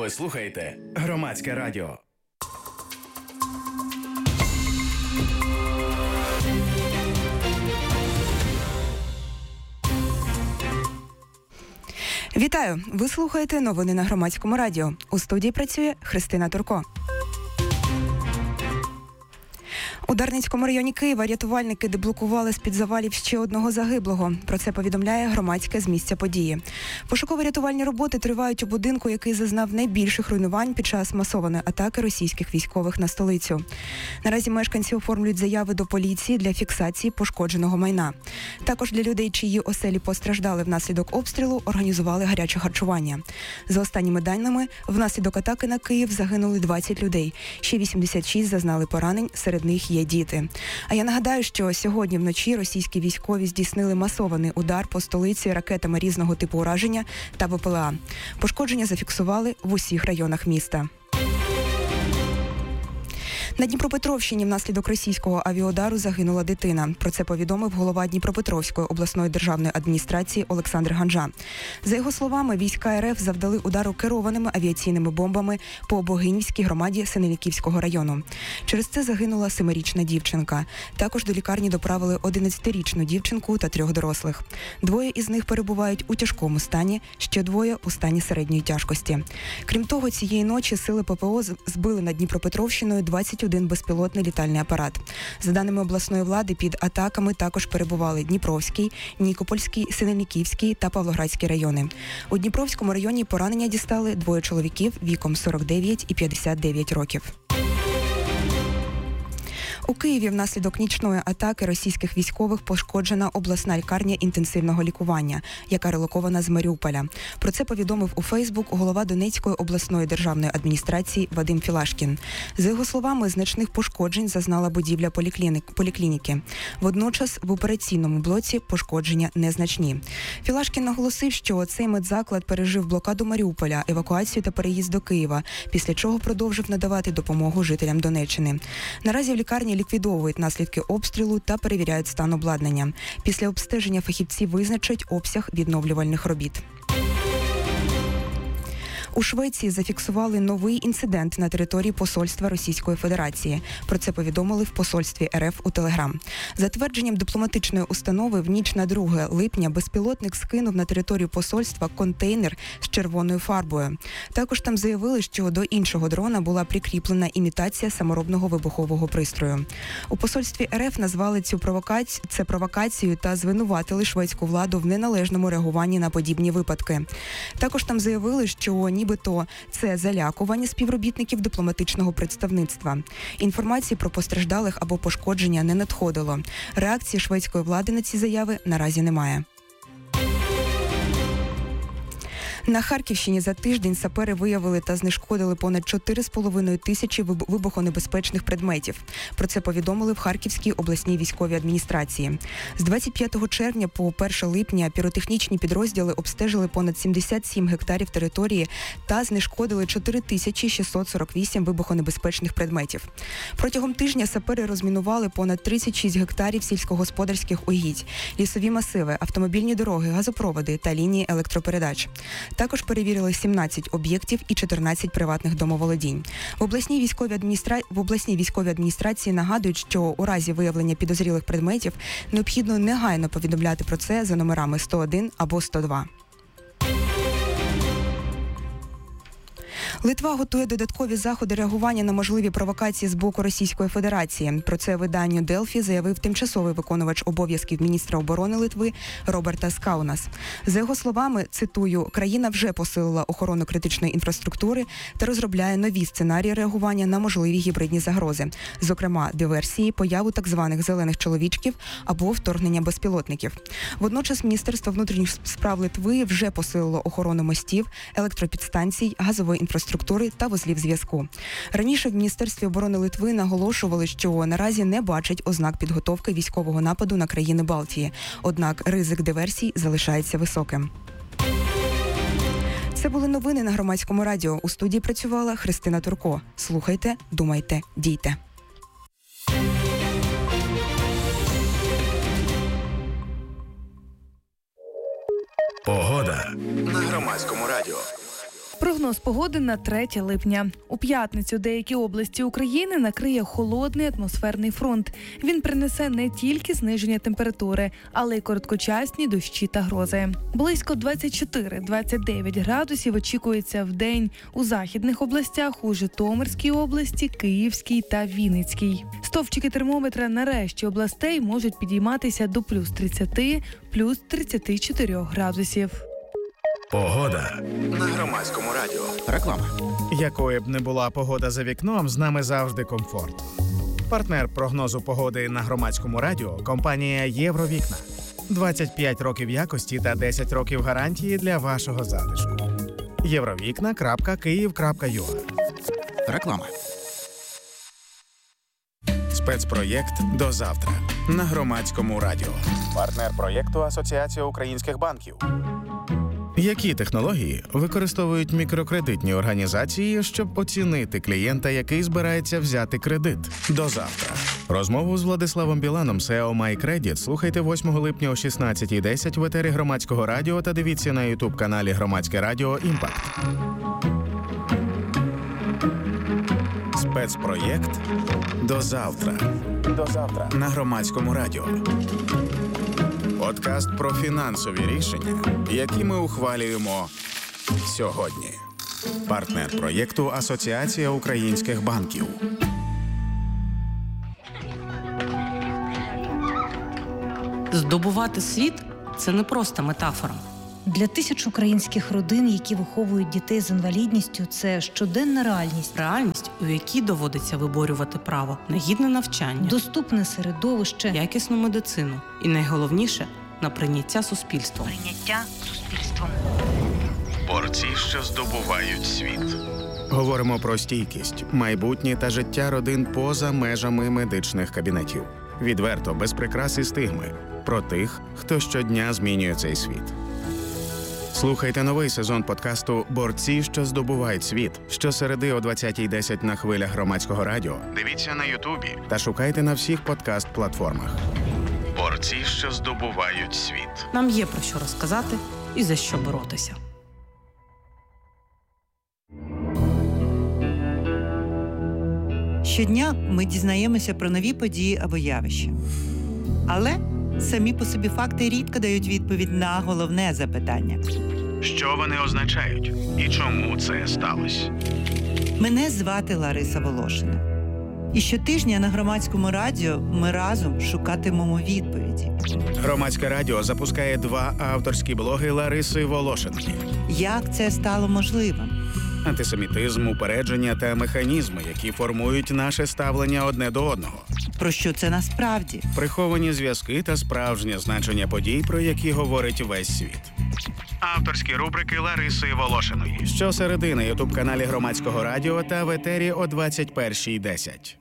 Ви слухаєте Громадське радіо. Вітаю! Ви слухаєте новини на Громадському радіо. У студії працює Христина Турко. У Дарницькому районі Києва рятувальники деблокували з-під завалів ще одного загиблого. Про це повідомляє Громадське з місця події. Пошуково-рятувальні роботи тривають у будинку, який зазнав найбільших руйнувань під час масованої атаки російських військових на столицю. Наразі мешканці оформлюють заяви до поліції для фіксації пошкодженого майна. Також для людей, чиї оселі постраждали внаслідок обстрілу, організували гаряче харчування. За останніми даними, внаслідок атаки на Київ загинули 20 людей. Ще 86 зазнали поранень, серед них є діти. А я нагадаю, що сьогодні вночі російські військові здійснили масований удар по столиці ракетами різного типу ураження та БПЛА. Пошкодження зафіксували в усіх районах міста. На Дніпропетровщині внаслідок російського авіаудару загинула дитина. Про це повідомив голова Дніпропетровської обласної державної адміністрації Олександр Ганжа. За його словами, війська РФ завдали удару керованими авіаційними бомбами по Богинівській громаді Синельниківського району. Через це загинула 7-річна дівчинка. Також до лікарні доправили 11-річну дівчинку та 3 дорослих. 2 із них перебувають у тяжкому стані, ще 2 у стані середньої тяжкості. Крім того, цієї ночі сили ППО збили над Дніпропетровщиною 21 безпілотний літальний апарат. За даними обласної влади, під атаками також перебували Дніпровський, Нікопольський, Синельниківський та Павлоградський райони. У Дніпровському районі поранення дістали 2 чоловіків віком 49 і 59 років. У Києві внаслідок нічної атаки російських військових пошкоджена обласна лікарня інтенсивного лікування, яка релокована з Маріуполя. Про це повідомив у Фейсбук голова Донецької обласної державної адміністрації Вадим Філашкін. За його словами, значних пошкоджень зазнала будівля поліклініки. Водночас в операційному блоці пошкодження незначні. Філашкін наголосив, що цей медзаклад пережив блокаду Маріуполя, евакуацію та переїзд до Києва, після чого продовжив надавати допомогу жителям Донеччини. Наразі в лікарні ліквідовують наслідки обстрілу та перевіряють стан обладнання. Після обстеження фахівці визначать обсяг відновлювальних робіт. У Швеції зафіксували новий інцидент на території посольства Російської Федерації. Про це повідомили в посольстві РФ у Телеграм. За твердженням дипломатичної установи, в ніч на 2 липня безпілотник скинув на територію посольства контейнер з червоною фарбою. Також там заявили, що до іншого дрона була прикріплена імітація саморобного вибухового пристрою. У посольстві РФ назвали це провокацією та звинуватили шведську владу в неналежному реагуванні на подібні випадки. Також там заявили, що нібито це залякування співробітників дипломатичного представництва. Інформації про постраждалих або пошкодження не надходило. Реакції шведської влади на ці заяви наразі немає. На Харківщині за тиждень сапери виявили та знешкодили понад 4,5 тисячі вибухонебезпечних предметів. Про це повідомили в Харківській обласній військовій адміністрації. З 25 червня по 1 липня піротехнічні підрозділи обстежили понад 77 гектарів території та знешкодили 4648 вибухонебезпечних предметів. Протягом тижня сапери розмінували понад 36 гектарів сільськогосподарських угідь, лісові масиви, автомобільні дороги, газопроводи та лінії електропередач. Також перевірили 17 об'єктів і 14 приватних домоволодінь. В обласній військовій адміністрації нагадують, що у разі виявлення підозрілих предметів необхідно негайно повідомляти про це за номерами 101 або 102. Литва готує додаткові заходи реагування на можливі провокації з боку Російської Федерації. Про це виданню Делфі заявив тимчасовий виконувач обов'язків міністра оборони Литви Робертас Каунас. За його словами, цитую, країна вже посилила охорону критичної інфраструктури та розробляє нові сценарії реагування на можливі гібридні загрози, зокрема диверсії, появу так званих зелених чоловічків або вторгнення безпілотників. Водночас Міністерство внутрішніх справ Литви вже посилило охорону мостів, електропідстанцій, газової інфраструктури та вузлів зв'язку. Раніше в Міністерстві оборони Литви наголошували, що наразі не бачать ознак підготовки військового нападу на країни Балтії. Однак ризик диверсій залишається високим. Це були новини на Громадському радіо. У студії працювала Христина Турко. Слухайте, думайте, дійте. Погода на Громадському радіо. Прогноз погоди на 3 липня. У п'ятницю деякі області України накриє холодний атмосферний фронт. Він принесе не тільки зниження температури, але й короткочасні дощі та грози. Близько 24-29 градусів очікується в день у західних областях, у Житомирській області, Київській та Вінницькій. Стовпчики термометра на решті областей можуть підійматися до плюс 30, плюс 34 градусів. Погода на Громадському радіо. Реклама. Якою б не була погода за вікном, з нами завжди комфорт. Партнер прогнозу погоди на Громадському радіо – компанія «Євровікна». 25 років якості та 10 років гарантії для вашого затишку. Євровікна.Київ.ua. Реклама. Спецпроєкт «До завтра» на Громадському радіо. Партнер проєкту Асоціація українських банків. Які технології використовують мікрокредитні організації, щоб оцінити клієнта, який збирається взяти кредит? До завтра. Розмову з Владиславом Біланом, SEO MyCredit, слухайте 8 липня о 16:10 в етері Громадського радіо та дивіться на YouTube-каналі Громадське радіо «Імпакт». Спецпроєкт «До завтра». До завтра на Громадському радіо. Подкаст про фінансові рішення, які ми ухвалюємо сьогодні. Партнер проєкту Асоціація українських банків. Здобувати світ – це не просто метафора. Для тисяч українських родин, які виховують дітей з інвалідністю, це щоденна реальність. Реальність, у якій доводиться виборювати право на гідне навчання, Доступне середовище, якісну медицину і, найголовніше, на прийняття суспільством. Борці, що здобувають світ. Говоримо про стійкість, майбутнє та життя родин поза межами медичних кабінетів. Відверто, без прикрас і стигми. Про тих, хто щодня змінює цей світ. Слухайте новий сезон подкасту «Борці, що здобувають світ» щосереди о 20:10 на хвилях Громадського радіо. Дивіться на Ютубі та шукайте на всіх подкаст-платформах. Борці, що здобувають світ. Нам є про що розказати і за що боротися. Щодня ми дізнаємося про нові події або явища. Але самі по собі факти рідко дають відповідь на головне запитання. Що вони означають і чому це сталося? Мене звати Лариса Волошина. І щотижня на Громадському радіо ми разом шукатимемо відповіді. Громадське радіо запускає 2 авторські блоги Лариси Волошинки. Як це стало можливим? Антисемітизм, упередження та механізми, які формують наше ставлення одне до одного. Про що це насправді? Приховані зв'язки та справжнє значення подій, про які говорить весь світ. Авторські рубрики Лариси Волошиної. Щосереди на Ютуб-каналі Громадського радіо та в етері о 21:10.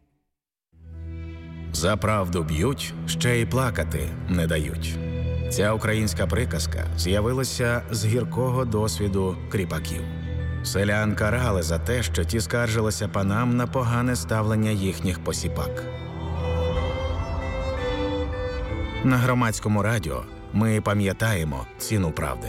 За правду б'ють, ще й плакати не дають. Ця українська приказка з'явилася з гіркого досвіду кріпаків. Селян карали за те, що ті скаржилися панам на погане ставлення їхніх посіпак. На Громадському радіо ми пам'ятаємо ціну правди.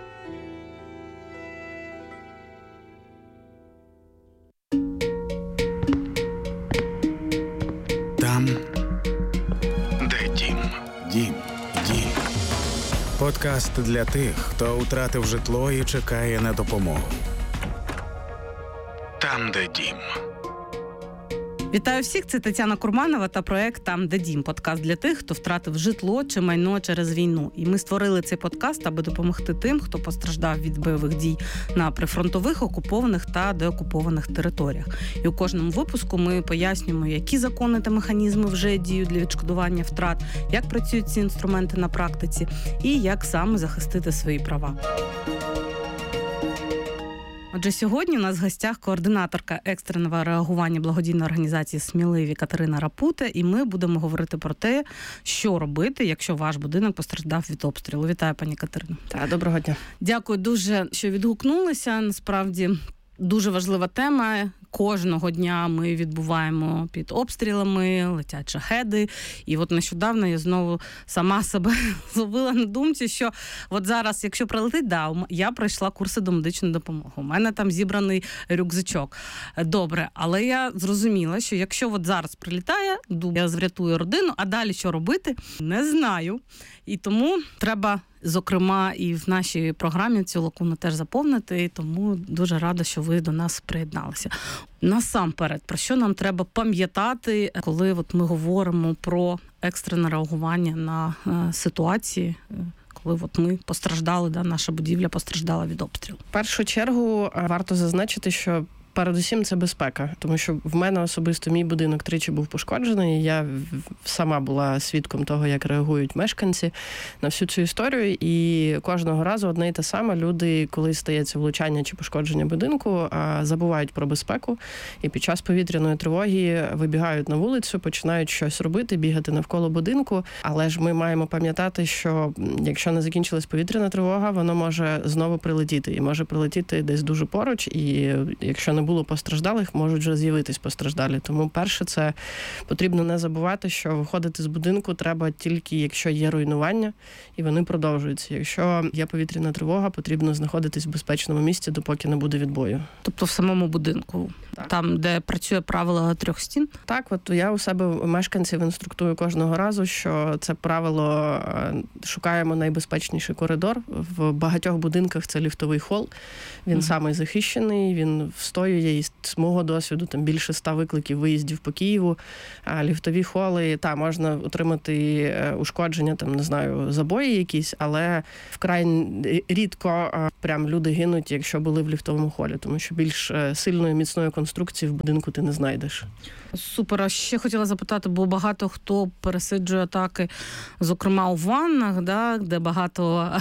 Там, де дім. Дім. Дім. Подкаст для тих, хто втратив житло і чекає на допомогу. Там, де дім. Вітаю всіх, це Тетяна Курманова та проект «Там, де дім». Подкаст для тих, хто втратив житло чи майно через війну. І ми створили цей подкаст, аби допомогти тим, хто постраждав від бойових дій на прифронтових, окупованих та деокупованих територіях. І у кожному випуску ми пояснюємо, які закони та механізми вже діють для відшкодування втрат, як працюють ці інструменти на практиці і як саме захистити свої права. Отже, сьогодні у нас в гостях координаторка екстреного реагування благодійної організації «Сміливі» Катерина Рапута, і ми будемо говорити про те, що робити, якщо ваш будинок постраждав від обстрілу. Вітаю, пані Катерино. Доброго дня. Дякую дуже, що відгукнулися. Насправді, дуже важлива тема. Кожного дня ми відбуваємо під обстрілами, летять шахеди. І от нещодавно я знову сама себе зловила на думці, що от зараз, якщо прилетить, я пройшла курси до медичної допомоги. У мене там зібраний рюкзачок. Добре, але я зрозуміла, що якщо от зараз прилітає, я врятую родину, а далі що робити, не знаю. І тому треба, зокрема, і в нашій програмі цю лакуну теж заповнити, і тому дуже рада, що ви до нас приєдналися. Насамперед, про що нам треба пам'ятати, коли от ми говоримо про екстрене реагування на ситуації, коли от ми постраждали, наша будівля постраждала від обстрілу? В першу чергу варто зазначити, що передусім це безпека, тому що в мене особисто мій будинок тричі був пошкоджений, я сама була свідком того, як реагують мешканці на всю цю історію, і кожного разу одне і те саме. Люди, коли стається влучання чи пошкодження будинку, забувають про безпеку, і під час повітряної тривоги вибігають на вулицю, починають щось робити, бігати навколо будинку, але ж ми маємо пам'ятати, що якщо не закінчилась повітряна тривога, воно може знову прилетіти, і може прилетіти десь дуже поруч, і якщо не було постраждалих, можуть вже з'явитись постраждалі. Тому перше, це потрібно не забувати, що виходити з будинку треба тільки, якщо є руйнування, і вони продовжуються. Якщо є повітряна тривога, потрібно знаходитись в безпечному місці, допоки не буде відбою. Тобто в самому будинку? Так. Там, де працює правило 3 стін? Так, от я у себе мешканців інструктую кожного разу, що це правило шукаємо найбезпечніший коридор. В багатьох будинках це ліфтовий хол. Він самий захищений, він встоює, і з мого досвіду там більше 100 викликів виїздів по Києву. А ліфтові холи, можна отримати ушкодження, забої якісь, але вкрай рідко прям люди гинуть, якщо були в ліфтовому холі, тому що більш сильної, міцної конструкції в будинку ти не знайдеш. Супер. А ще хотіла запитати, бо багато хто пересиджує атаки, зокрема у ваннах, де багато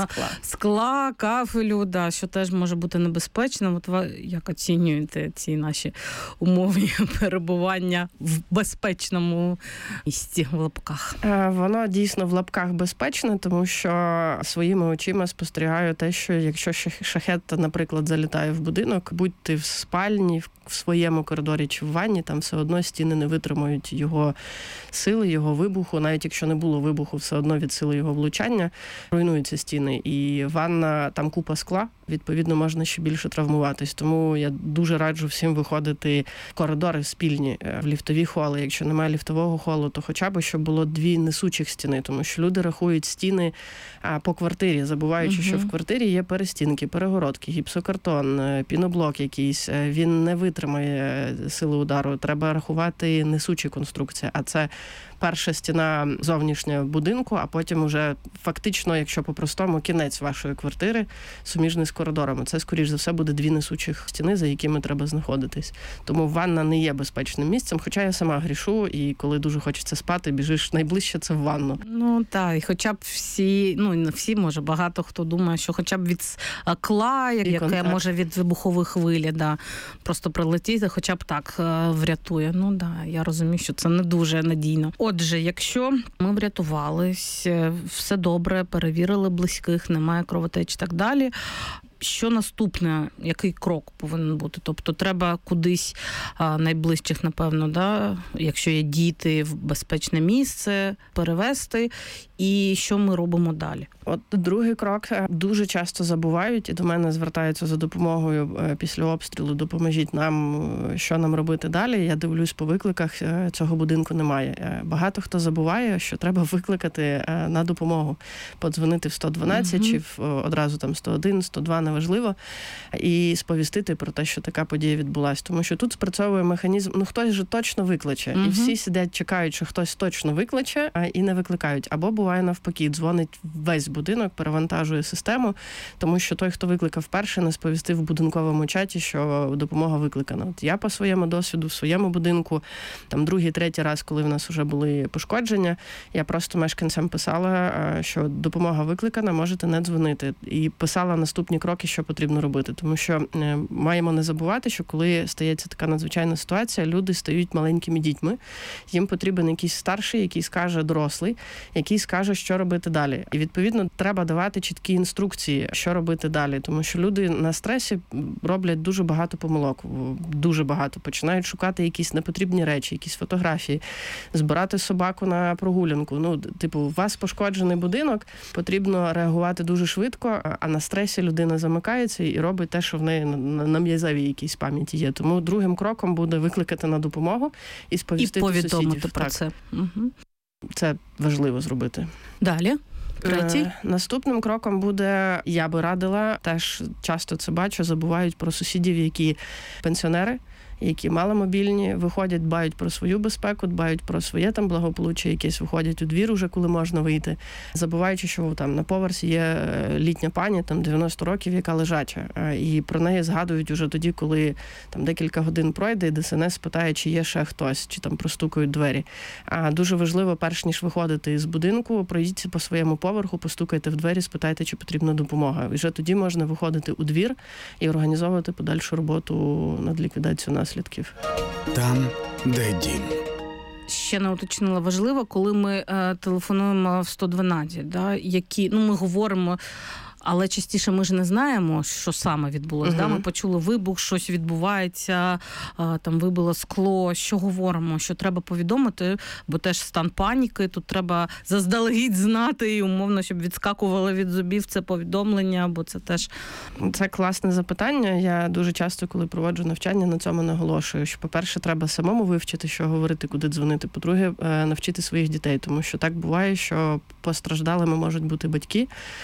скла, кафелю, що теж може бути небезпечно. От ви як оцінюєте ці наші умови перебування в безпечному місці, в лапках? Воно дійсно в лапках безпечне, тому що своїми очима спостерігаю те, що якщо шахет, наприклад, залітає в будинок, будь ти в спальні, в своєму коридорі чи в ванні, там все одно стіни не витримують його сили, його вибуху. Навіть якщо не було вибуху, все одно від сили його влучання руйнуються стіни. І ванна, там купа скла, відповідно, можна ще більше травмуватись. Тому я дуже раджу всім виходити в коридори спільні, в ліфтові холи. Якщо немає ліфтового холу, то хоча б, щоб було 2 несучих стіни, тому що люди рахують стіни по квартирі, забуваючи, що в квартирі є перестінки, перегородки, гіпсокартон, піноблок якийсь. Він не витримає сили удару. Треба рахувати несучі конструкції, а це перша стіна зовнішня будинку, а потім уже фактично, якщо по-простому, кінець вашої квартири суміжний з коридорами. Це, скоріш за все, буде 2 несучих стіни, за якими треба знаходитись. Тому ванна не є безпечним місцем, хоча я сама грішу, і коли дуже хочеться спати, біжиш найближче це в ванну. Ну так, і хоча б всі, не всі, може, багато хто думає, що хоча б від скла, яке може від вибухових хвиль, просто прилетіти, хоча б так врятує. Я розумію, що це не дуже надійно. Отже, якщо ми врятувались, все добре, перевірили близьких, немає кровотеч і так далі, що наступне, який крок повинен бути? Тобто треба кудись найближчих, напевно, якщо є діти, в безпечне місце перевести, і що ми робимо далі? От другий крок дуже часто забувають, і до мене звертаються за допомогою після обстрілу, допоможіть нам, що нам робити далі. Я дивлюсь по викликах, цього будинку немає. Багато хто забуває, що треба викликати на допомогу, подзвонити в 112 чи одразу там 101, 102, неважливо, і сповістити про те, що така подія відбулася. Тому що тут спрацьовує механізм, хтось же точно викличе, і всі сидять, чекають, що хтось точно викличе, і не викликають. Або буває навпаки, дзвонить весь будинок, перевантажує систему, тому що той, хто викликав перший, не сповістив в будинковому чаті, що допомога викликана. От я по своєму досвіду, в своєму будинку, там другий, третій раз, коли в нас вже були пошкодження, я просто мешканцям писала, що допомога викликана, можете не дзвонити. І писала наступні кроки поки що потрібно робити. Тому що маємо не забувати, що коли стається така надзвичайна ситуація, люди стають маленькими дітьми. Їм потрібен якийсь старший, який скаже дорослий, який скаже, що робити далі. І, відповідно, треба давати чіткі інструкції, що робити далі. Тому що люди на стресі роблять дуже багато помилок. Дуже багато. Починають шукати якісь непотрібні речі, якісь фотографії, збирати собаку на прогулянку. У вас пошкоджений будинок, потрібно реагувати дуже швидко, а на стресі людина замикається і робить те, що в неї на м'язевій якійсь пам'яті є. Тому другим кроком буде викликати на допомогу і сповістити сусідів. І повідомити про це. Угу. Це важливо зробити. Далі? Третій? Наступним кроком буде, я би радила, теж часто це бачу, забувають про сусідів, які пенсіонери, які маломобільні, виходять, дбають про свою безпеку, дбають про своє там благополуччя, якесь виходять у двір уже, коли можна вийти, забуваючи, що там на поверсі є літня пані, там 90 років, яка лежача. І про неї згадують уже тоді, коли там декілька годин пройде, і ДСНС питає, чи є ще хтось, чи там простукають двері. А дуже важливо, перш ніж виходити з будинку, пройдіться по своєму поверху, постукайте в двері, спитайте, чи потрібна допомога. І вже тоді можна виходити у двір і організовувати подальшу роботу над ліквідацією наслідків. Там, де дім. Ще не уточнила важливо, коли ми телефонуємо в 112, да, які, ми говоримо, але частіше ми ж не знаємо, що саме відбулося. Да? Ми почули вибух, щось відбувається, там вибило скло. Що говоримо? Що треба повідомити, бо теж стан паніки, тут треба заздалегідь знати і умовно, щоб відскакувало від зубів це повідомлення, бо це теж... Це класне запитання. Я дуже часто, коли проводжу навчання, на цьому наголошую, що, по-перше, треба самому вивчити, що говорити, куди дзвонити. По-друге, навчити своїх дітей, тому що так буває, що постраждалими можуть бути батьки,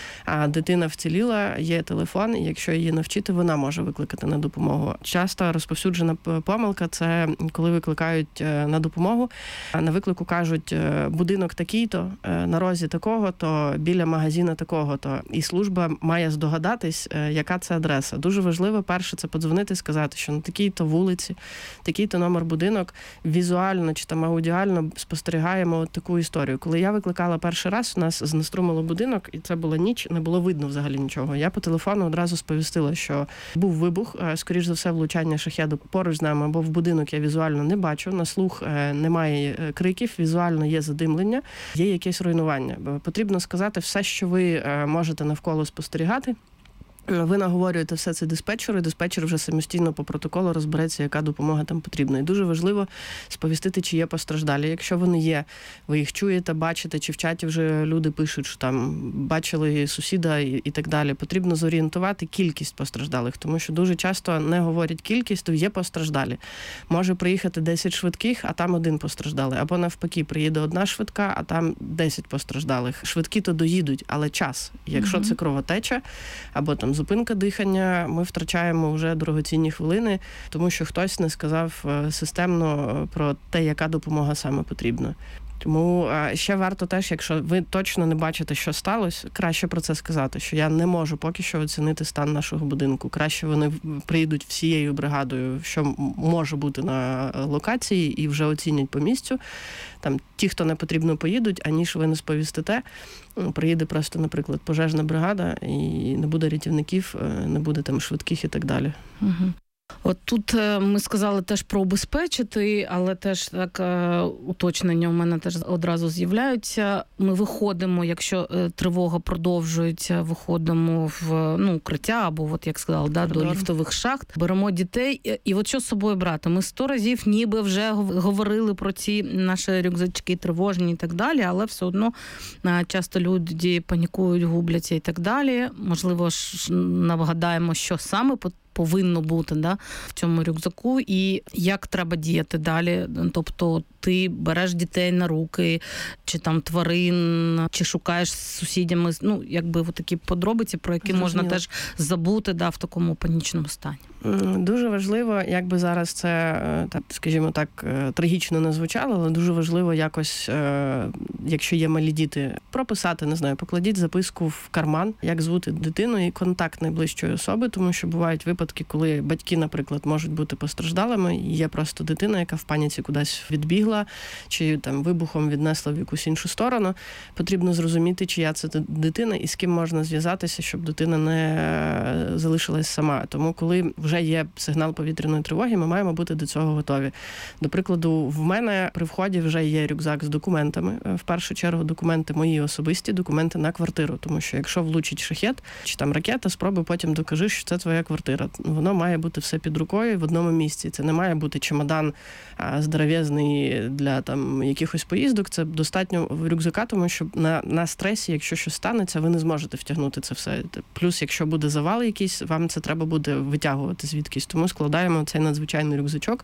а дитина вціліла, є телефон, і якщо її навчити, вона може викликати на допомогу. Часто розповсюджена помилка – це коли викликають на допомогу, а на виклику кажуть, будинок такий-то, на розі такого-то, біля магазина такого-то. І служба має здогадатись, яка це адреса. Дуже важливо, перше, це подзвонити і сказати, що на такій-то вулиці, такий-то номер будинок, візуально чи там аудіально спостерігаємо от таку історію. Коли я викликала перший раз, у нас знеструмило будинок, і це була ніч, не було видно взагалі нічого. Я по телефону одразу сповістила, що був вибух, скоріш за все, влучання шахеду поруч з нами, або в будинок я візуально не бачу, на слух немає криків, візуально є задимлення, є якесь руйнування. Потрібно сказати все, що ви можете навколо спостерігати. Ви наговорюєте все це диспетчеру, і диспетчер вже самостійно по протоколу розбереться, яка допомога там потрібна. І дуже важливо сповістити, чи є постраждалі. Якщо вони є, ви їх чуєте, бачите, чи в чаті вже люди пишуть, що там бачили сусіда і так далі. Потрібно зорієнтувати кількість постраждалих, тому що дуже часто не говорять кількість, то є постраждалі. Може приїхати 10 швидких, а там один постраждалий. Або навпаки, приїде одна швидка, а там 10 постраждалих. Швидкі то доїдуть, але час. Якщо це кровотеча, або там зупинка дихання, ми втрачаємо вже дорогоцінні хвилини, тому що хтось не сказав системно про те, яка допомога саме потрібна. Тому ще варто теж, якщо ви точно не бачите, що сталося, краще про це сказати, що я не можу поки що оцінити стан нашого будинку. Краще вони приїдуть всією бригадою, що може бути на локації, і вже оцінять по місцю. Там ті, хто не потрібно, поїдуть, аніж ви не сповістите. Приїде просто, наприклад, пожежна бригада, і не буде рятівників, не буде там швидких і так далі. Угу. От тут ми сказали теж про убезпечити, але теж так уточнення у мене теж одразу з'являються. Ми виходимо, якщо тривога продовжується, виходимо в укриття або, от як сказали, до ліфтових шахт, беремо дітей. І от що з собою брати? Ми 100 разів ніби вже говорили про ці наші рюкзачки тривожні і так далі, але все одно часто люди панікують, губляться і так далі. Можливо, нагадаємо, що саме повинно бути в цьому рюкзаку і як треба діяти далі. Тобто ти береш дітей на руки, чи там тварин, чи шукаєш з сусідями, якби такі подробиці, про які можна теж забути в такому панічному стані. Дуже важливо, як би зараз це, скажімо так, трагічно не звучало, але дуже важливо якось, якщо є малі діти, прописати, не знаю, покладіть записку в карман, як звути дитину і контакт найближчої особи, тому що бувають випадки, коли батьки, наприклад, можуть бути постраждалими, і є просто дитина, яка в паніці кудись відбігла, чи там вибухом віднесла в якусь іншу сторону. Потрібно зрозуміти, чия це дитина і з ким можна зв'язатися, щоб дитина не залишилась сама. Тому коли вже є сигнал повітряної тривоги, ми маємо бути до цього готові. До прикладу, в мене при вході вже є рюкзак з документами. В першу чергу документи мої особисті, документи на квартиру. Тому що якщо влучить шахет чи там ракета, спробуй потім докажи, що це твоя квартира. Воно має бути все під рукою в одному місці. Це не має бути чемодан здоров'язний для там якихось поїздок. Це достатньо рюкзака, тому що на стресі, якщо щось станеться, ви не зможете втягнути це все. Плюс, якщо буде завал якийсь, вам це треба буде витягувати звідкись. Тому складаємо цей надзвичайний рюкзачок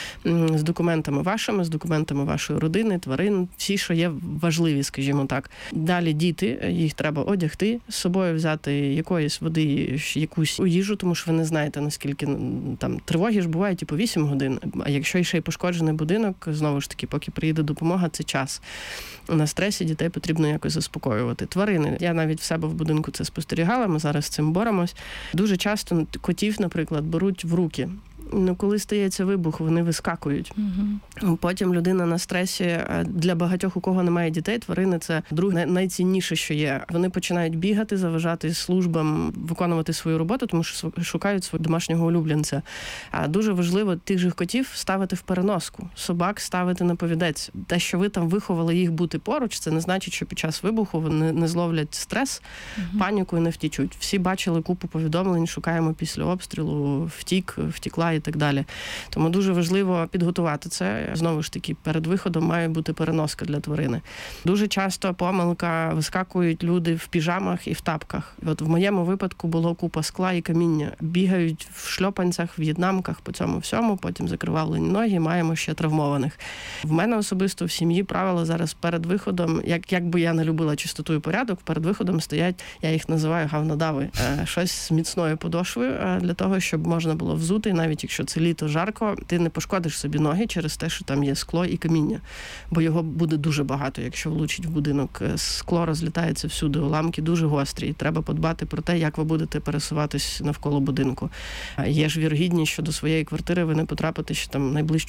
з документами вашими, з документами вашої родини, тварин, всі, що є важливі, скажімо так. Далі діти, їх треба одягти, з собою взяти якоїсь води, якусь їжу, тому що ви не знаєте, наскільки там тривоги ж бувають і по 8 годин. А якщо ще й пошкоджений будинок, знову ж таки, поки приїде допомога, це час. На стресі дітей потрібно якось заспокоювати. Тварини. Я навіть в себе в будинку це спостерігала, ми зараз з цим боремось. Дуже часто котів, наприклад, беруть в руки. Коли стається вибух, вони вискакують. Потім людина на стресі. Для багатьох, у кого немає дітей, тварини – це друге найцінніше, що є. Вони починають бігати, заважати службам виконувати свою роботу, тому що шукають свого домашнього улюбленця. А дуже важливо тих же котів ставити в переноску, собак ставити на повідець. Те, що ви там виховали їх бути поруч, це не значить, що під час вибуху вони не зловлять стрес, паніку і не втічуть. Всі бачили купу повідомлень, шукаємо після обстрілу, втікла і так далі. Тому дуже важливо підготувати це. Знову ж таки, перед виходом має бути переноска для тварини. Дуже часто помилка, вискакують люди в піжамах і в тапках. От в моєму випадку було купа скла і каміння. Бігають в шльопанцях, в в'єтнамках, по цьому всьому, потім закривавлені ноги, маємо ще травмованих. В мене особисто в сім'ї правила зараз перед виходом, як би я не любила чистоту і порядок, перед виходом стоять, я їх називаю гавнодави, щось з міцною подошвою для того, щоб можна було взути, навіть якщо це літо жарко, ти не пошкодиш собі ноги через те, що там є скло і каміння. Бо його буде дуже багато, якщо влучить в будинок. Скло розлітається всюди, уламки дуже гострі. І треба подбати про те, як ви будете пересуватись навколо будинку. Є ж вірогідність, що до своєї квартири ви не потрапите ще там найближчу